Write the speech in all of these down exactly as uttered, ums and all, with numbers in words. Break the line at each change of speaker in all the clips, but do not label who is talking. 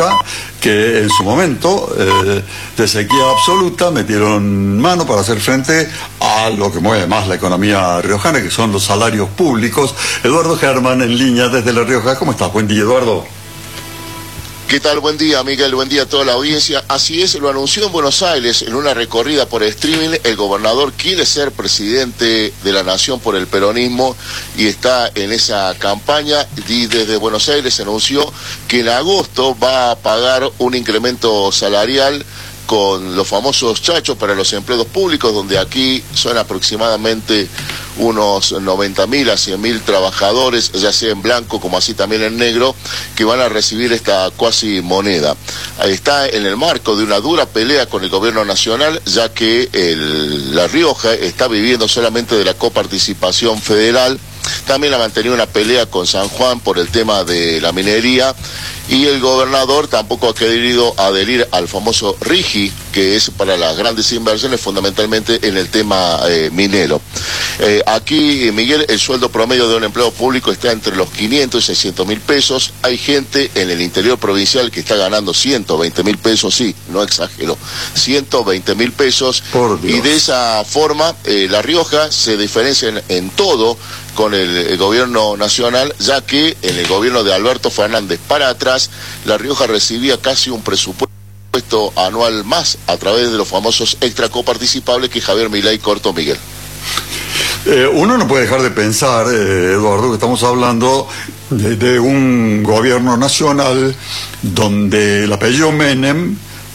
Rioja, que en su momento eh, de sequía absoluta metieron mano para hacer frente a lo que mueve más la economía riojana, que son los salarios públicos. Eduardo Germán, en línea desde La Rioja. ¿Cómo estás? Buen día, Eduardo.
¿Qué tal? Buen día, Miguel. Buen día a toda la audiencia. Así es, lo anunció en Buenos Aires en una recorrida por streaming. El gobernador quiere ser presidente de la nación por el peronismo y está en esa campaña. Y desde Buenos Aires se anunció que en agosto va a pagar un incremento salarial con los famosos chachos para los empleados públicos, donde aquí son aproximadamente unos noventa mil a cien mil trabajadores, ya sea en blanco como así también en negro, que van a recibir esta cuasi moneda. Está en el marco de una dura pelea con el gobierno nacional, ya que el, La Rioja está viviendo solamente de la coparticipación federal. También ha mantenido una pelea con San Juan por el tema de la minería, y el gobernador tampoco ha querido adherir al famoso RIGI, que es para las grandes inversiones, fundamentalmente en el tema eh, minero. Eh, aquí, Miguel, el sueldo promedio de un empleado público está entre los quinientos y seiscientos mil pesos. Hay gente en el interior provincial que está ganando ciento veinte mil pesos, sí, no exagero, ciento veinte mil pesos. Y de esa forma, eh, La Rioja se diferencia en, en todo con el, el gobierno nacional, ya que en el gobierno de Alberto Fernández para atrás, La Rioja recibía casi un presupuesto anual más a través de los famosos extra coparticipables que Javier Milei cortó, Miguel.
Eh, uno no puede dejar de pensar, eh, Eduardo, que estamos hablando de, de un gobierno nacional donde el apellido Menem,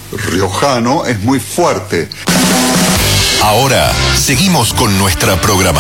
riojano, es muy fuerte.
Ahora seguimos con nuestra programación.